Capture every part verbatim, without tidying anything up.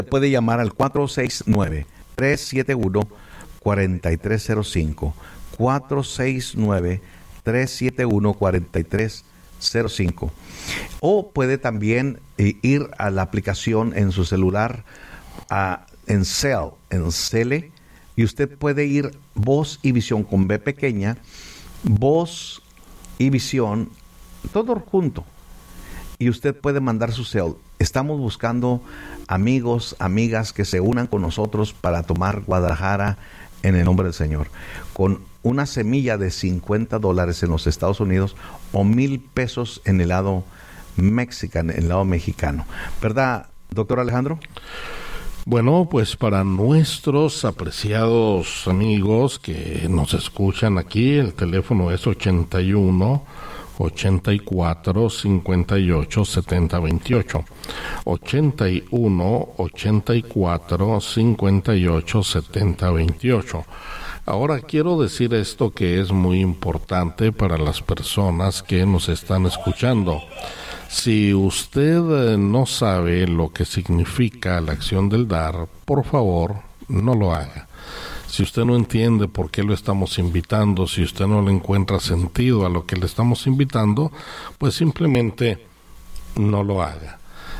puede llamar al cuatro seis nueve, tres siete uno, cuatro tres cero cinco. cuatro seis nueve, tres siete uno, cuatro tres cero cinco. O puede también eh, ir a la aplicación en su celular, a, en Cell, en Cele, y usted puede ir Voz y Visión con B pequeña, Voz y Visión, todo junto. Y usted puede mandar su cel. Estamos buscando amigos, amigas que se unan con nosotros para tomar Guadalajara en el nombre del Señor. Con una semilla de cincuenta dólares en los Estados Unidos o mil pesos en el lado mexicano, en el lado mexicano. ¿Verdad, doctor Alejandro? Bueno, pues para nuestros apreciados amigos que nos escuchan aquí, el teléfono es ochenta y uno, ochenta y cuatro, cincuenta y ocho, setenta, veintiocho. ochenta y uno, ochenta y cuatro, cincuenta y ocho, setenta, veintiocho. Ahora quiero decir esto que es muy importante para las personas que nos están escuchando. Si usted no sabe lo que significa la acción del dar, por favor, no lo haga. Si usted no entiende por qué lo estamos invitando, si usted no le encuentra sentido a lo que le estamos invitando, pues simplemente no lo haga.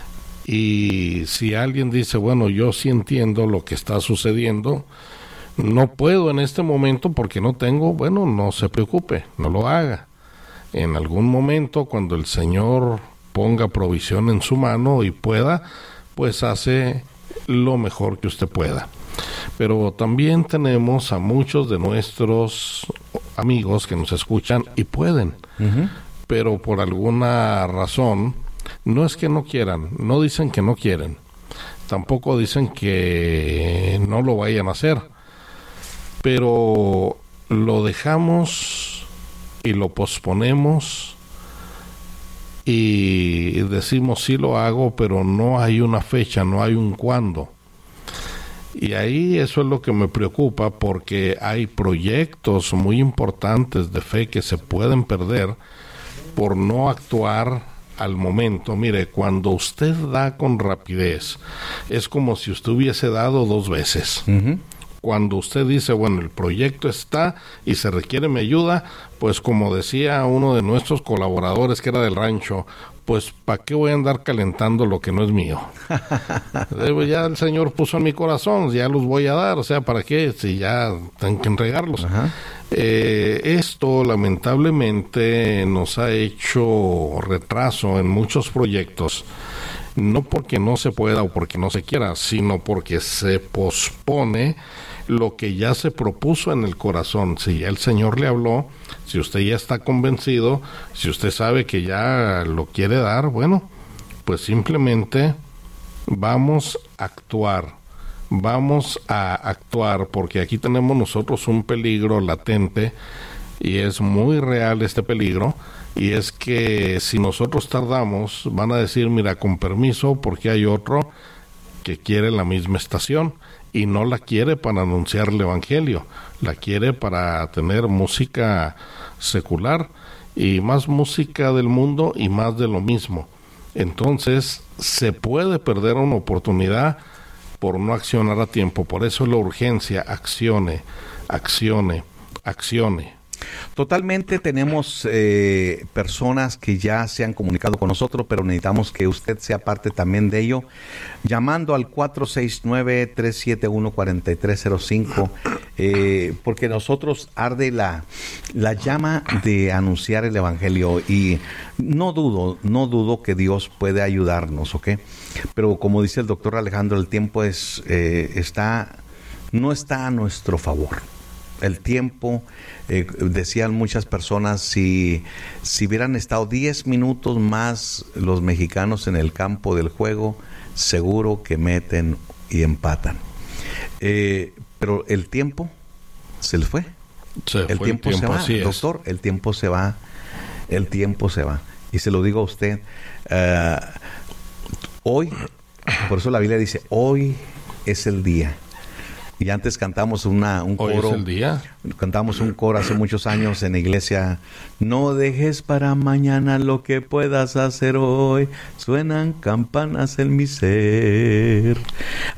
Y si alguien dice, bueno, yo sí entiendo lo que está sucediendo, no puedo en este momento porque no tengo, bueno, no se preocupe, no lo haga. En algún momento, cuando el Señor ponga provisión en su mano y pueda, pues hace lo mejor que usted pueda. Pero también tenemos a muchos de nuestros amigos que nos escuchan y pueden, uh-huh. pero por alguna razón, no es que no quieran, no dicen que no quieren, tampoco dicen que no lo vayan a hacer, pero lo dejamos y lo posponemos y decimos sí lo hago, pero no hay una fecha, no hay un cuándo. Y ahí eso es lo que me preocupa, porque hay proyectos muy importantes de fe que se pueden perder por no actuar al momento. Mire, cuando usted da con rapidez, es como si usted hubiese dado dos veces. Uh-huh. Cuando usted dice, bueno, el proyecto está y se requiere mi ayuda, pues como decía uno de nuestros colaboradores que era del rancho, pues ¿para qué voy a andar calentando lo que no es mío? Ya el Señor puso en mi corazón, ya los voy a dar, o sea, ¿para qué? Si ya tengo que entregarlos. Uh-huh. Eh, esto lamentablemente nos ha hecho retraso en muchos proyectos, no porque no se pueda o porque no se quiera, sino porque se pospone lo que ya se propuso en el corazón. Si ya el Señor le habló, si usted ya está convencido, si usted sabe que ya lo quiere dar, bueno, pues simplemente vamos a actuar, vamos a actuar, porque aquí tenemos nosotros un peligro latente y es muy real este peligro, y es que si nosotros tardamos, van a decir, mira, con permiso, porque hay otro que quiere la misma estación y no la quiere para anunciar el evangelio, la quiere para tener música secular y más música del mundo y más de lo mismo. Entonces se puede perder una oportunidad por no accionar a tiempo. Por eso la urgencia, accione, accione, accione. Totalmente. Tenemos eh, personas que ya se han comunicado con nosotros, pero necesitamos que usted sea parte también de ello, llamando al cuatro seis nueve, tres siete uno, cuatro tres cero cinco, eh, porque nosotros arde la, la llama de anunciar el evangelio, y no dudo, no dudo que Dios puede ayudarnos, ¿ok? Pero como dice el doctor Alejandro, el tiempo es eh, está no está a nuestro favor. El tiempo, eh, decían muchas personas, si, si hubieran estado diez minutos más los mexicanos en el campo del juego, seguro que meten y empatan. Eh, pero el tiempo se les fue. Se el, fue tiempo el tiempo, se va, doctor, el tiempo se va, el tiempo se va. Y se lo digo a usted, uh, hoy, por eso la Biblia dice, hoy es el día. Y antes cantamos una, un coro. ¿Hoy es el día? Cantamos un coro hace muchos años en la iglesia. No dejes para mañana lo que puedas hacer hoy. Suenan campanas en mi ser.